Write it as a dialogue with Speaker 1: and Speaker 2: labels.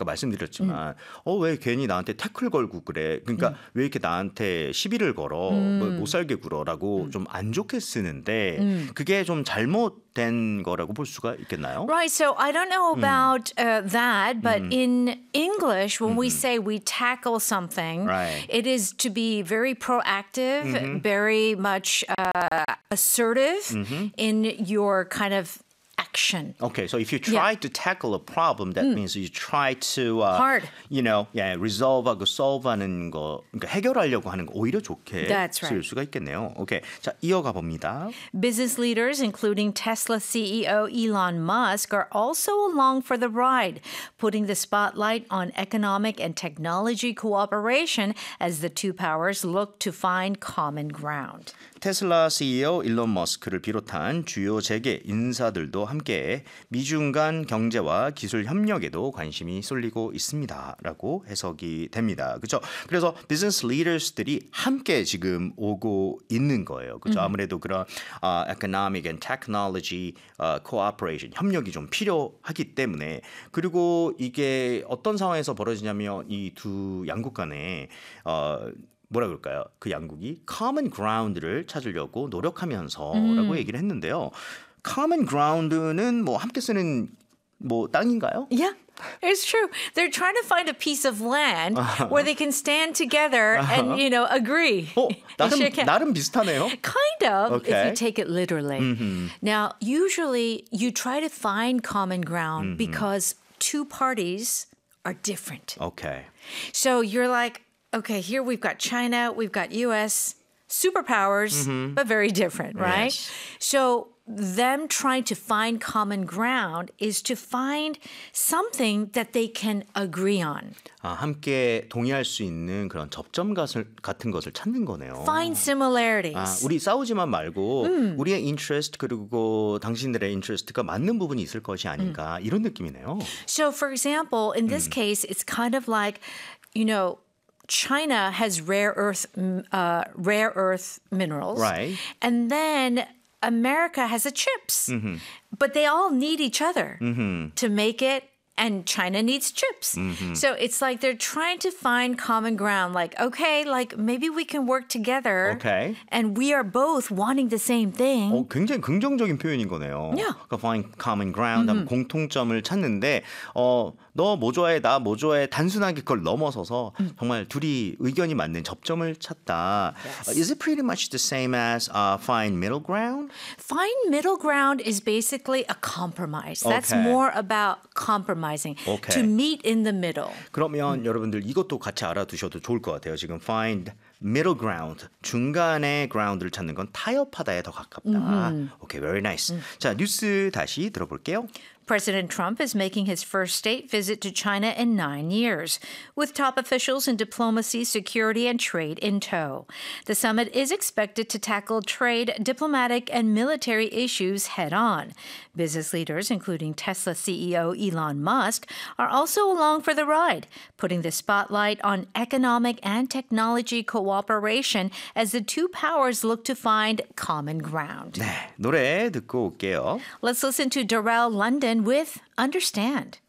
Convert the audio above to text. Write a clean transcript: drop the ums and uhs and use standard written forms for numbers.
Speaker 1: 말씀드렸지만 왜 괜히 나한테 태클 걸고 그래? 그러니까 왜 이렇게 나한테 시비를 걸어? 뭐 못 살게 굴어라고 좀 안 좋게 쓰는데 그게 좀 잘못된 거라고 볼 수가 있겠나요?
Speaker 2: Right, so I don't know about that, but in English, when we say we tackle something,
Speaker 1: Right.
Speaker 2: it is to be very proactive, very much assertive in your kind of action.
Speaker 1: Okay, so if you try to tackle a problem, that means you try to
Speaker 2: Hard.
Speaker 1: resolve하고 solve하는 거, 그러니까 해결하려고 하는 거 오히려 좋게
Speaker 2: That's
Speaker 1: 쓸
Speaker 2: right.
Speaker 1: 수가 있겠네요. 오케이, 자 이어가 봅니다.
Speaker 2: Business leaders, including Tesla CEO Elon Musk, are also along for the ride, putting the spotlight on economic and technology cooperation as the two powers look to find common ground.
Speaker 1: 테슬라 CEO 일론 머스크를 비롯한 주요 재계 인사들도 함께 미중 간 경제와 기술 협력에도 관심이 쏠리고 있습니다라고 해석이 됩니다. 그렇죠? 그래서 비즈니스 리더스들이 함께 지금 오고 있는 거예요. 그렇죠? 아무래도 그런 economic and technology cooperation 협력이 좀 필요하기 때문에 그리고 이게 어떤 상황에서 벌어지냐면 이 두 양국 간에 뭐라 그럴까요? 그 양국이 common ground를 찾으려고 노력하면서라고 얘기를 했는데요. common ground는 뭐 함께 쓰는 뭐 땅인가요?
Speaker 2: Yeah. It's true. They're trying to find a piece of land where they can stand together and, agree.
Speaker 1: 나름 비슷하네요.
Speaker 2: Kind of, if
Speaker 1: Okay.
Speaker 2: you take it literally. Now, usually you try to find common ground because two parties are different.
Speaker 1: Okay.
Speaker 2: So you're like, okay, here we've got China, we've got US, superpowers, but very different, right?
Speaker 1: Yes.
Speaker 2: So them trying to find common ground is to find something that they can agree on.
Speaker 1: 함께 동의할 수 있는 그런 접점 같은 것을 찾는 거네요.
Speaker 2: Find similarities.
Speaker 1: 우리 싸우지만 말고 우리의 interest 그리고 당신들의 interest가 맞는 부분이 있을 것이 아닌가 이런 느낌이네요.
Speaker 2: So for example, in this case, it's kind of like, China has rare earth minerals.
Speaker 1: Right.
Speaker 2: And then America has the chips. But they all need each other to make it. And China needs chips. So it's like they're trying to find common ground. Like, okay, maybe we can work together.
Speaker 1: Okay.
Speaker 2: And we are both wanting the same thing.
Speaker 1: 굉장히 긍정적인 표현인 거네요.
Speaker 2: Yeah.
Speaker 1: 그러니까 find common ground, 하면 공통점을 찾는데 너 뭐 좋아해, 나 뭐 좋아해 단순하게 그걸 넘어서서 정말 둘이 의견이 맞는 접점을 찾다.
Speaker 2: Yes.
Speaker 1: Is it pretty much the same as find middle ground?
Speaker 2: Find middle ground is basically a compromise. That's
Speaker 1: Okay.
Speaker 2: more about compromising.
Speaker 1: Okay.
Speaker 2: To meet in the middle.
Speaker 1: 그러면 여러분들 이것도 같이 알아두셔도 좋을 것 같아요. 지금 find middle ground, 중간의 ground를 찾는 건 타협하다에 더 가깝다. Okay, very nice. 자, 뉴스 다시 들어볼게요.
Speaker 2: President Trump is making his first state visit to China in 9 years, with top officials in diplomacy, security, and trade in tow. The summit is expected to tackle trade, diplomatic, and military issues head on. Business leaders, including Tesla CEO Elon Musk, are also along for the ride, putting the spotlight on economic and technology cooperation as the two powers look to find common ground.
Speaker 1: 네, 노래 듣고 올게요.
Speaker 2: Let's listen to Darrell London with Understand.